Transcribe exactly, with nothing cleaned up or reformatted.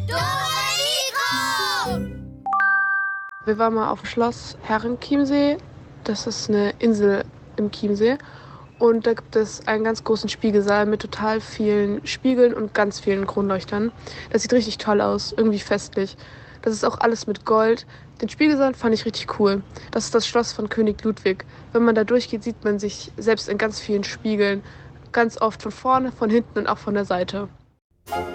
Wir waren mal auf dem Schloss Herrenchiemsee. Das ist eine Insel im Chiemsee. Und da gibt es einen ganz großen Spiegelsaal mit total vielen Spiegeln und ganz vielen Kronleuchtern. Das sieht richtig toll aus, irgendwie festlich. Das ist auch alles mit Gold. Den Spiegelsaal fand ich richtig cool. Das ist das Schloss von König Ludwig. Wenn man da durchgeht, sieht man sich selbst in ganz vielen Spiegeln. Ganz oft von vorne, von hinten und auch von der Seite.